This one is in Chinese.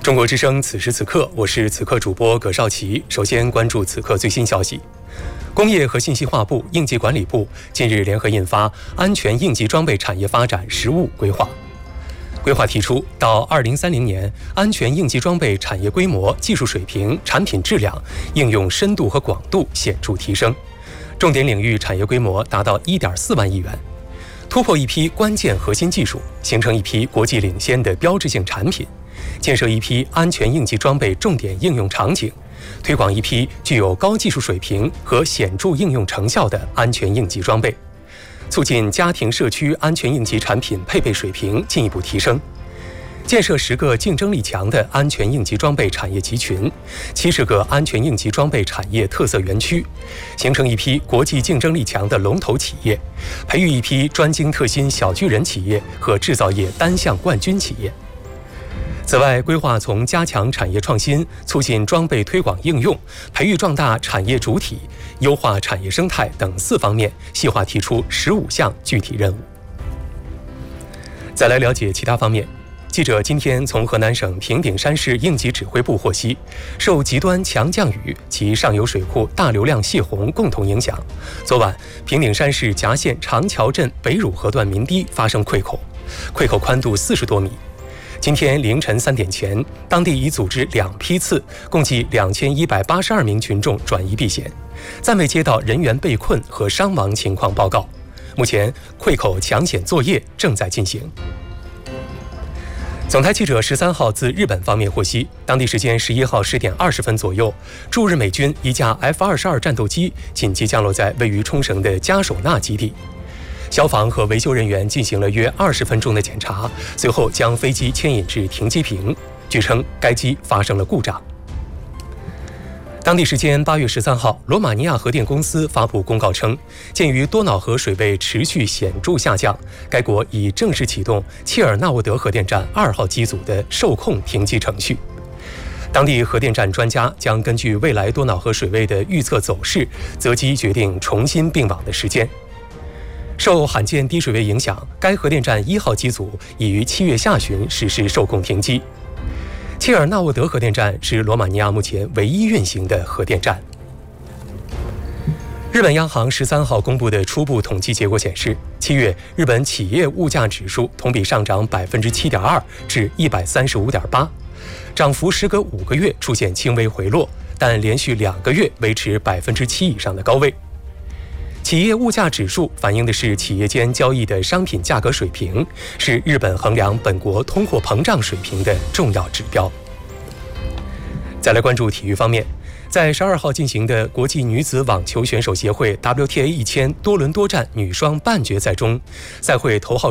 中国之声此时此刻，我是此刻主播葛少奇。首先关注此刻最新消息。工业和信息化部、应急管理部近日联合印发《安全应急装备产业发展实务规划》。规划提出，到2030年，安全应急装备产业规模、技术水平、产品质量、应用深度和广度显著提升，重点领域产业规模达到1.4万亿元，突破一批关键核心技术，形成一批国际领先的标志性产品，建设一批安全应急装备重点应用场景，推广一批具有高技术水平和显著应用成效的安全应急装备，促进家庭社区安全应急产品配备水平进一步提升，建设10个竞争力强的安全应急装备产业集群，70个安全应急装备产业特色园区，形成一批国际竞争力强的龙头企业，培育一批专精特新小巨人企业和制造业单项冠军企业。此外，规划从加强产业创新、促进装备推广应用、培育壮大产业主体、优化产业生态等4方面，细化提出15项具体任务。再来了解其他方面。记者今天从河南省平顶山市应急指挥部获悉，受极端强降雨及上游水库大流量泄洪共同影响，昨晚平顶山市夹县长桥镇北汝河段民堤发生溃口，溃口宽度40多米。今天凌晨3点前，当地已组织2批次，共计2182名群众转移避险，暂未接到人员被困和伤亡情况报告。目前，溃口抢险作业正在进行。总台记者13号自日本方面获悉，当地时间11号10点20分左右，驻日美军一架 F-22战斗机紧急降落在位于冲绳的加手纳基地。消防和维修人员进行了约20分钟的检查，随后将飞机牵引至停机坪。据称，该机发生了故障。当地时间8月13号，罗马尼亚核电公司发布公告称，鉴于多瑙河水位持续显著下降，该国已正式启动切尔纳沃德核电站2号机组的受控停机程序。当地核电站专家将根据未来多瑙河水位的预测走势，择机决定重新并网的时间。受罕见低水位影响，该核电站1号机组已于7月下旬实施受控停机。切尔纳沃德核电站是罗马尼亚目前唯一运行的核电站。日本央行13号公布的初步统计结果显示，7月日本企业物价指数同比上涨7.2%至135.8%，涨幅时隔5个月出现轻微回落，但连续2个月维持7%以上的高位。企业物价指数反映的是企业间交易的商品价格水平，是日本衡量本国通货膨胀水平的重要指标。再来关注体育方面，在12号进行的国际女子网球选手协会 WTA 1000多伦多站女双半决赛中，赛会头号